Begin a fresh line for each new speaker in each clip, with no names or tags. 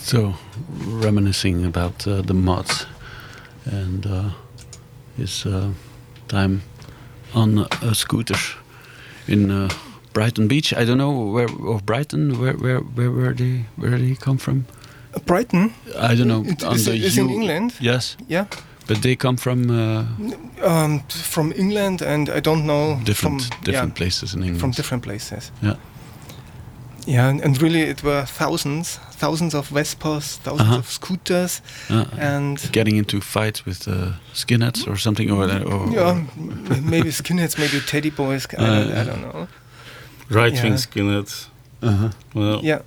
So, reminiscing about the mods and his time on a scooter in Brighton Beach. I don't know where of Brighton. Where did he come from?
Brighton.
I don't know.
It's in England.
Yes.
Yeah.
But they come from
England, and I don't know
different places in England.
From different places.
Yeah.
Yeah, and really it were thousands of Vespas, thousands of scooters, and
getting into fights with skinheads or something, or
maybe skinheads, maybe teddy boys. I don't know.
Right-wing skinheads. Well.
Yeah.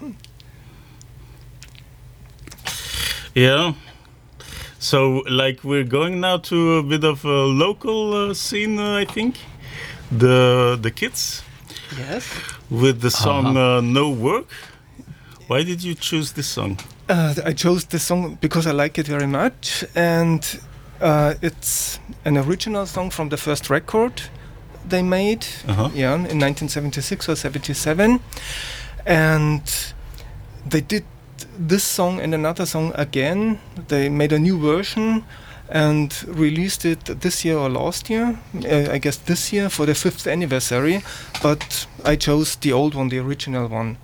Yeah. So, like, we're going now to a bit of a local scene, I think. The Kids.
Yes.
With the song No Work. Why did you choose this song?
I chose this song because I like it very much, and it's an original song from the first record they made, in 1976 or 77, and they did this song and another song again. They made a new version and released it this year or last year, I guess this year, for the 5th anniversary, but I chose the old one, the original one.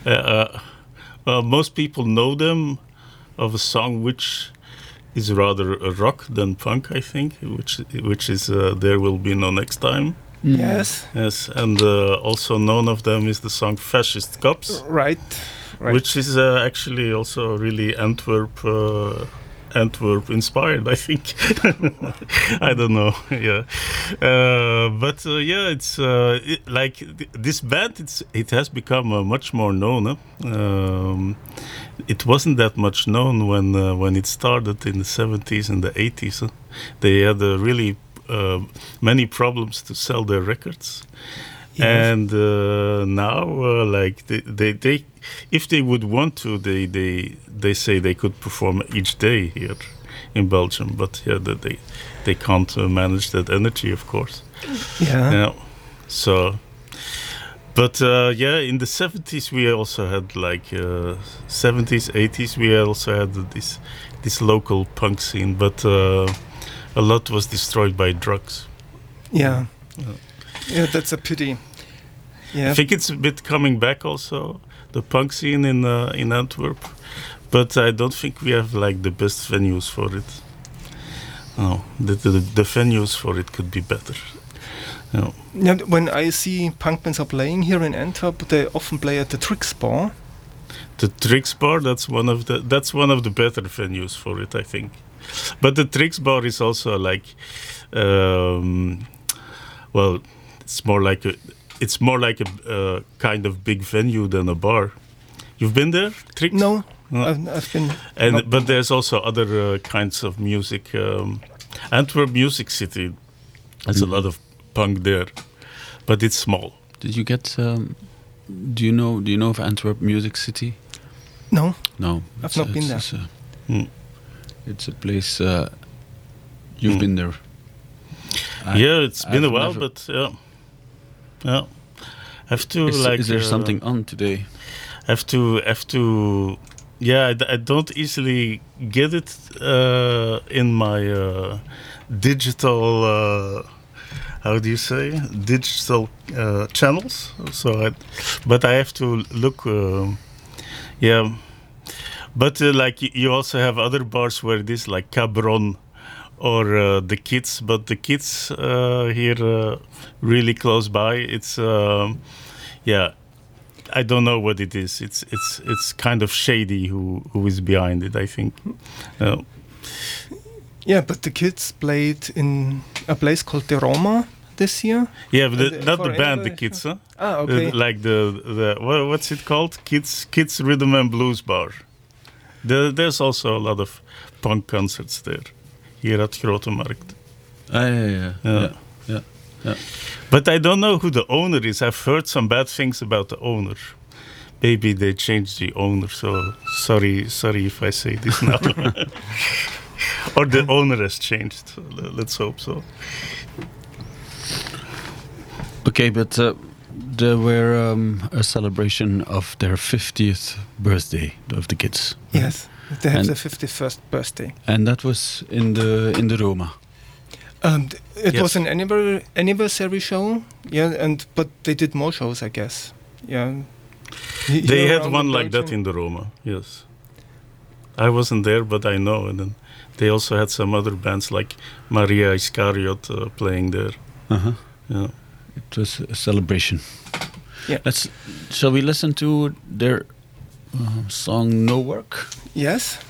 Most people know them of a song which is rather a rock than punk, I think, which is There Will Be No Next Time.
Yes.
Yes, and also known of them is the song Fascist Cops.
Right.
Which is actually also really Antwerp inspired, I think. I don't know. Yeah, but it's like this band. It has become much more known. It wasn't that much known when it started in the 70s and the 80s. They had really many problems to sell their records. Yes. And now, like they, if they would want to, they say they could perform each day here in Belgium, but they can't manage that energy, of course.
Yeah.
So, but in the 70s we also had 70s, 80s we also had this local punk scene, but a lot was destroyed by drugs.
Yeah. Yeah, that's a pity. Yeah.
I think it's a bit coming back also, the punk scene in Antwerp, but I don't think we have the best venues for it. No, the venues for it could be better. No.
Yeah, when I see punk bands are playing here in Antwerp, they often play at the Trix Bar.
The Trix Bar, that's one of the better venues for it, I think. But the Trix Bar is also it's more like a kind of big venue than a bar. You've been there, Trix?
No. I've been.
But there's also other kinds of music. Antwerp Music City, there's a lot of punk there, but it's small.
Did you get? Do you know of Antwerp Music City?
No.
No,
I've not been there.
It's a place. You've been there.
It's been a while, but yeah. Have to
Is there something on today?
Have to. Yeah, I don't easily get it in my digital. How do you say? Digital channels. So, but I have to look. But you also have other bars where it is like Cabron or the Kids, but the Kids here really close by. It's I don't know what it is. It's kind of shady who is behind it, I think.
Yeah, but the Kids played in a place called the Roma this year.
Yeah, but not the band, the Kids, huh?
Ah, okay.
Like the what's it called? Kids Rhythm and Blues Bar. There's also a lot of punk concerts there, here at Grote Markt.
Yeah.
But I don't know who the owner is. I've heard some bad things about the owner. Maybe they changed the owner, so sorry if I say this now. Or the owner has changed. Let's hope so.
Okay, but there were a celebration of their 50th birthday of the kids.
Yes, they had their 51st birthday.
And that was in the Roma.
It was an anniversary show, but they did more shows, I guess. Yeah.
They had one like that in the Roma, yes. I wasn't there, but I know. And then they also had some other bands like Maria Iscariot playing there.
Uh-huh.
Yeah.
It was a celebration.
Yeah.
Shall we listen to their song No Work?
Yes.